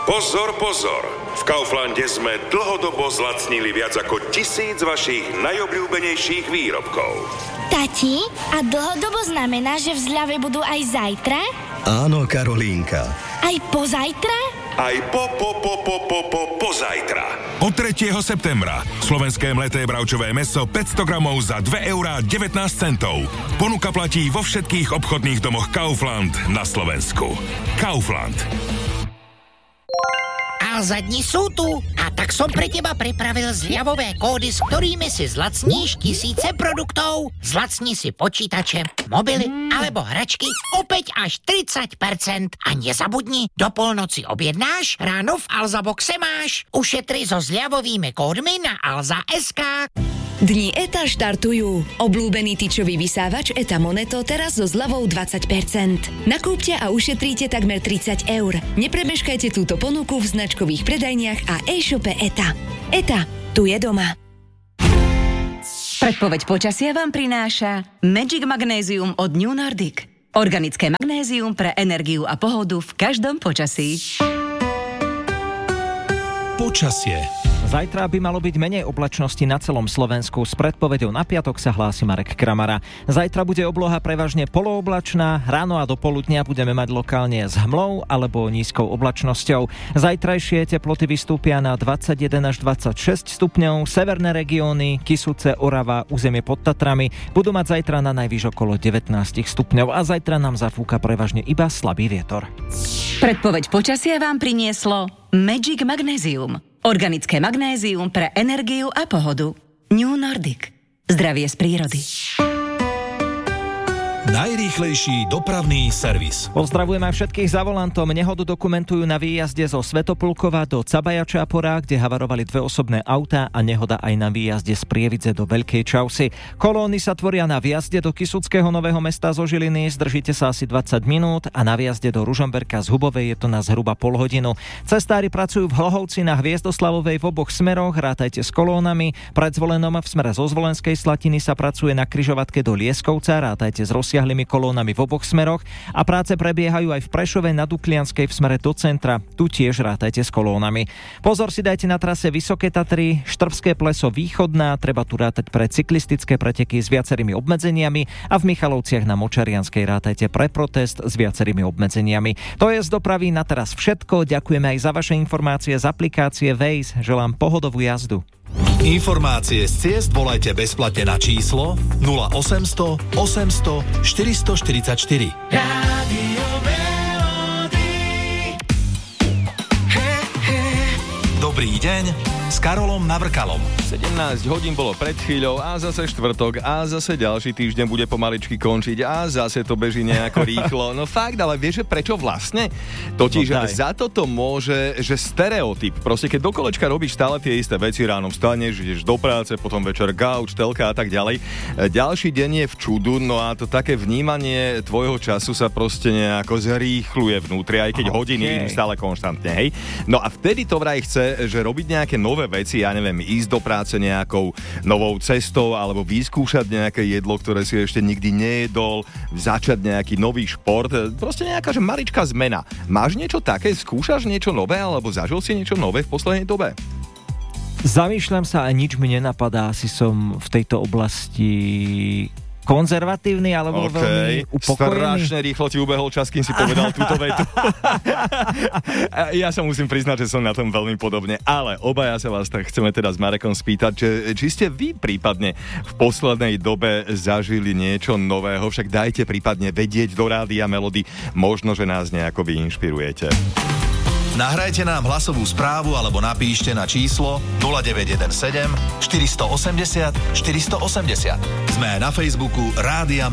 Pozor, pozor! V Kauflande sme dlhodobo zlacnili viac ako 1000 vašich najobľúbenejších výrobkov. Tati, a dlhodobo znamená, že v zľave budú aj zajtra? Áno, Karolínka. Aj pozajtra? Aj pozajtra. Od 3. septembra slovenské mleté bravčové mäso 500 gramov za 2,19 €. Ponuka platí vo všetkých obchodných domoch Kaufland na Slovensku. Kaufland. Alza dni sú tu a tak som pre teba pripravil zľavové kódy, s ktorými si zlacníš tisíce produktov. Zlacni si počítače, mobily alebo hračky opäť až 30%. A nezabudni, do polnoci objednáš, ráno v Alza boxe máš. Ušetri so zľavovými kódmi na alza.sk. Dni ETA štartujú. Obľúbený tyčový vysávač ETA Moneto teraz so zľavou 20%. Nakúpte a ušetríte takmer 30 €. Nepremeškajte túto ponuku v značkových predajniach a e-shope ETA. ETA, tu je doma. Predpoveď počasia vám prináša Magic Magnézium od New Nordic. Organické magnézium pre energiu a pohodu v každom počasí. Počasie. Zajtra by malo byť menej oblačnosti na celom Slovensku. S predpoveďou na piatok sa hlási Marek Kramara. Zajtra bude obloha prevažne polooblačná, ráno a do poludnia budeme mať lokálne s hmlou alebo nízkou oblačnosťou. Zajtrajšie teploty vystúpia na 21 až 26 stupňov. Severné regióny, Kysuce, Orava, územie pod Tatrami budú mať zajtra na najvyš okolo 19 stupňov a zajtra nám zafúka prevažne iba slabý vietor. Predpoveď počasia vám prinieslo Magic Magnézium. Organické magnézium pre energiu a pohodu. New Nordic. Zdravie z prírody. Najrýchlejší dopravný servis. Pozdravujem aj všetkých za volantom. Nehodu dokumentujú na výjazde zo Svätopulkova do Cabaja-Čápora, kde havarovali 2 osobné autá a nehoda aj na výjazde z Prievidze do Veľkej Čausy. Kolóny sa tvoria na výjazde do Kysuckého Nového Mesta zo Žiliny, zdržíte sa asi 20 minút a na výjazde do Ružomberka z Hubovej je to na zhruba pol hodinu. Cestári pracujú v Hlohovci na Hviezdoslavovej v oboch smeroch, rátajte s kolónami. Pred Zvolenom v smere zo Zvolenskej Slatiny sa pracuje na križovatke do Lieskovca, rátajte s rozsiahlymi kolónami v oboch smeroch a práce prebiehajú aj v Prešove na Duklianskej v smere do centra. Tu tiež rátajte s kolónami. Pozor si dajte na trase Vysoké Tatry, Štrbské pleso Východná, treba tu rátať pre cyklistické preteky s viacerými obmedzeniami a v Michalovciach na Močarianskej rátajte pre protest s viacerými obmedzeniami. To je z dopravy na teraz všetko. Ďakujeme aj za vaše informácie z aplikácie Waze. Želám pohodovú jazdu. Informácie z ciest volajte bezplatne na číslo 0800 800 444. Rádio Melody. Dobrý deň s Karolom Navrkalom. 17 hodín bolo pred chvíľou a zase štvrtok a zase ďalší týždeň bude pomaličky končiť a zase to beží nejako rýchlo. No fakt, ale vieš, že prečo vlastne? Totiž za toto môže, že stereotyp. Proste keď do kolečka robíš stále tie isté veci, ráno vstaneš, ideš do práce, potom večer gauč, telka a tak ďalej. Ďalší deň je v čudu, no a to také vnímanie tvojho času sa proste nejako zrýchluje vnútri, aj keď hodiny idú stále konštantne, hej? No a vtedy to vraj chce, že robiť nejaké nové veci, ja neviem, ísť do práce nejakou novou cestou alebo vyskúšať nejaké jedlo, ktoré si ešte nikdy nejedol, začať nejaký nový šport, proste nejaká že maličká zmena. Máš niečo také, skúšaš niečo nové alebo zažil si niečo nové v poslednej dobe? Zamýšľam sa a nič mi nenapadá, asi som v tejto oblasti konzervatívny alebo veľmi upokojený. Strašne rýchlo ti ubehol čas, kým si povedal túto vetu. Ja sa musím priznať, že som na tom veľmi podobne, ale obaja sa vás tak chceme teda s Marekom spýtať, či ste vy prípadne v poslednej dobe zažili niečo nového, však dajte prípadne vedieť do Rádia Melody, možno, že nás nejako vy inšpirujete. Nahrajte nám hlasovú správu alebo napíšte na číslo 0917 480 480. Sme na Facebooku Rádia